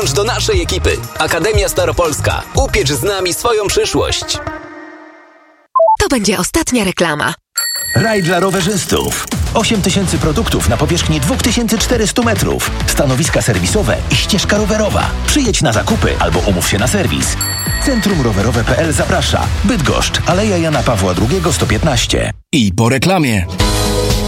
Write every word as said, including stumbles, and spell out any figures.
Dołącz do naszej ekipy. Akademia Staropolska. Upiecz z nami swoją przyszłość. To będzie ostatnia reklama. Raj dla rowerzystów. osiem tysięcy produktów na powierzchni dwa tysiące czterysta metrów. Stanowiska serwisowe i ścieżka rowerowa. Przyjedź na zakupy albo umów się na serwis. Centrum Rowerowe kropka pe el zaprasza. Bydgoszcz, Aleja Jana Pawła drugiego sto piętnaście. I po reklamie.